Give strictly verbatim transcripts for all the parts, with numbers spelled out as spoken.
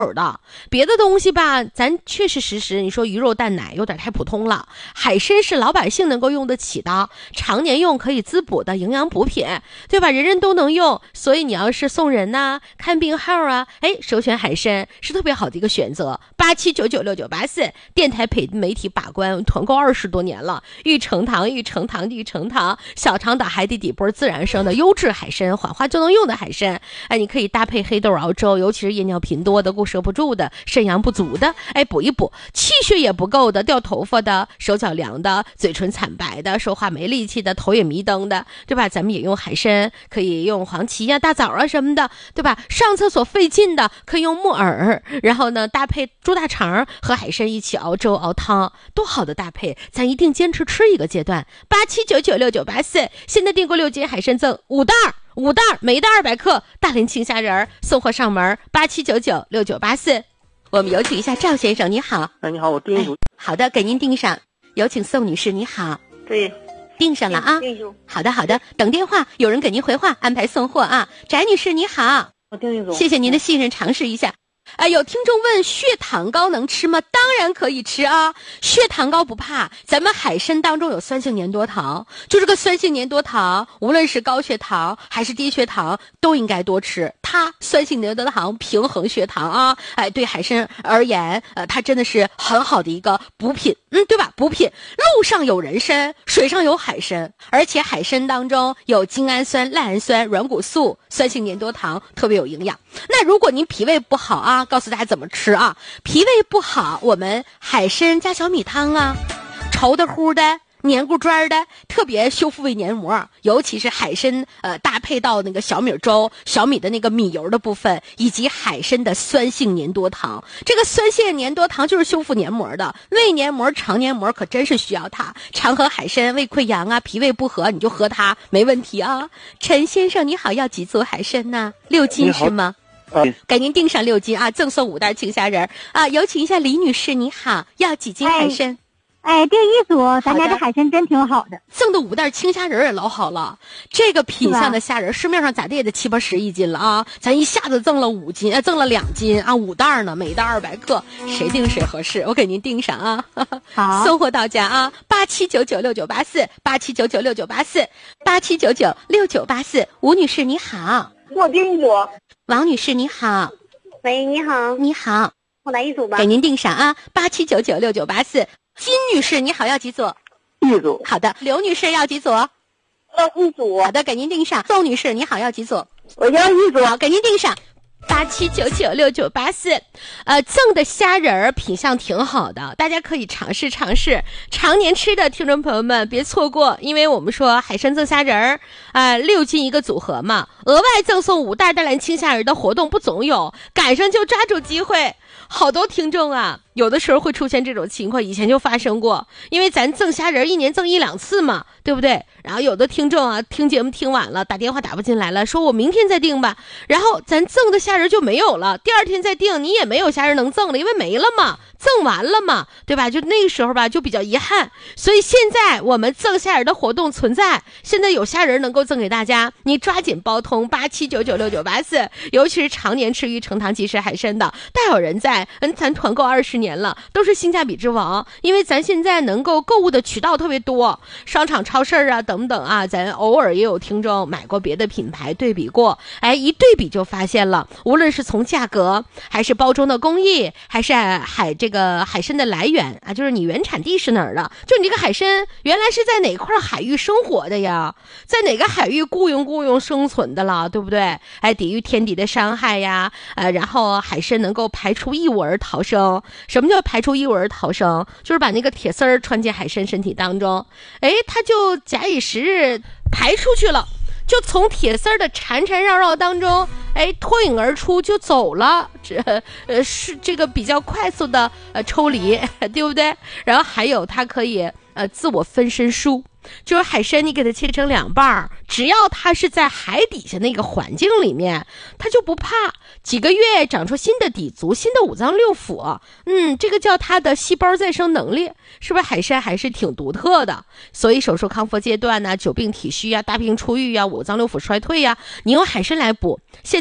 的。别的东西吧，咱确实实实，你说鱼肉蛋奶有点太普通了。海参是老百姓能够用得起的，常年用可以滋补的营养补品，对吧？人人都能用，所以你要是送人呐、啊、看病号啊，哎，首选海参是特别好的一个选择。八七九九六九八四，电台陪媒体把关团购二十多年了，玉成堂、玉成堂、玉成堂，小肠岛海底底波自然生的优质海参，缓化就能用的海参，哎，你可以搭配黑豆熬粥，尤其是夜尿频多的、固摄不住的、肾阳不足的，哎，补一补；气血也不够的、掉头发的、手脚凉的、嘴唇惨白的、说话没力气的、头也迷瞪的，对吧？咱们也用海参，可以用黄芪呀、大枣啊什么的，对吧？上厕所费劲的可以用木耳，然后呢搭配猪大肠和海参一起熬粥熬汤，多好的搭配，咱一定坚持吃一个阶段。八七九九六九八四，现在订购六斤海参赠五袋儿。五袋每袋二百克大连青虾仁送货上门，八七九九六九八四。我们有请一下赵先生，你好。 哎，你好，我订一组、哎。 好的，给您订上。有请宋女士，你好。 对， 订上了啊。好的，好的，等电话，有人给您回话，安排送货啊。翟女士，你好。 我订一组。 谢谢您的信任，尝试一下。哎，有听众问血糖高能吃吗？当然可以吃啊，血糖高不怕。咱们海参当中有酸性粘多糖，就这个酸性粘多糖，无论是高血糖还是低血糖都应该多吃。它酸性粘多糖平衡血糖啊，哎，对海参而言，呃，它真的是很好的一个补品，嗯，对吧？补品，路上有人参，水上有海参，而且海参当中有精氨酸、赖氨酸、软骨素、酸性粘多糖，特别有营养。那如果您脾胃不好啊，告诉大家怎么吃啊？脾胃不好，我们海参加小米汤啊，稠的乎的、黏糊砖的，特别修复胃黏膜。尤其是海参，呃，搭配到那个小米粥、小米的那个米油的部分，以及海参的酸性粘多糖。这个酸性粘多糖就是修复黏膜的，胃黏膜、肠黏膜可真是需要它。常喝海参，胃溃疡啊、脾胃不和，你就喝它没问题啊。陈先生你好，要几组海参呢？六斤是吗？ 啊， 给您订上六斤啊，赠送五袋青虾仁啊！有请一下李女士，你好，要几斤海参？ 哎，订一组，咱家这海参真挺好的。 赠的五袋青虾仁也老好了，这个品相的虾仁，市面上咋地也得七八十一斤了啊！咱一下子赠了五斤，呃，赠了两斤啊，五袋呢，每袋二百克，谁订谁合适？我给您订上啊， 好， 送货到家啊，八七九九六九八四，八七九九六九八四，八七九九六九八四。吴女士你好， 我订一组。 王女士你好， 喂，你好， 你好， 我来一组吧， 给您订上啊，八七九九六九八四。金女士你好，要几组？ 一组。 好的。刘女士要几组？ 要一组。 好的，给您订上。宋女士你好，要几组？ 我要一组。 好，给您订上。八七九九六九八四，呃，赠的虾仁儿品相挺好的，大家可以尝试尝试。常年吃的听众朋友们别错过，因为我们说海参赠虾仁儿，啊、呃，六斤一个组合嘛，额外赠送五袋大连青虾仁的活动不总有，赶上就抓住机会。好多听众啊，有的时候会出现这种情况，以前就发生过，因为咱赠虾仁一年赠一两次嘛，对不对？然后有的听众啊，听节目听晚了，打电话打不进来了，说我明天再订吧，然后咱赠的虾仁就没有了，第二天再订，你也没有虾仁能赠了，因为没了嘛，赠完了嘛，对吧？就那个时候吧，就比较遗憾。所以现在我们赠虾仁的活动存在，现在有虾仁能够赠给大家，你抓紧包通八七九九六九八四，尤其是常年吃玉成堂即食海参的，大有人在。嗯，咱团购二十年了，都是性价比之王，因为咱现在能够购物的渠道特别多，商场、超市啊等等啊，咱偶尔也有听众买过别的品牌对比过，哎，一对比就发现了，无论是从价格，还是包装的工艺，还是海这个海参的来源啊，就是你原产地是哪儿的，就你这个海参原来是在哪块海域生活的呀，在哪个海域雇佣雇佣生存的了，对不对？哎，抵御天敌的伤害呀，呃，然后海参能够排出异物而逃生。什么叫排出异物而逃生？就是把那个铁丝儿穿进海参身体当中，哎，它就假以时日排出去了，就从铁丝儿的缠缠绕绕当中，哎，脱颖而出就走了，这呃是这个比较快速的呃抽离，对不对？然后还有它可以呃自我分身术。就是海参你给它切成两半，只要它是在海底下那个环境里面，它就不怕，几个月长出新的底足，新的五脏六腑，嗯，这个叫它的细胞再生能力，是不是海参还是挺独特的？所以手术康复阶段呢，久病体虚啊，大病初愈啊，五脏六腑衰退啊，你用海参来补，现在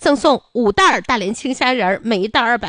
赠送五袋大连青虾仁儿，每一袋二百。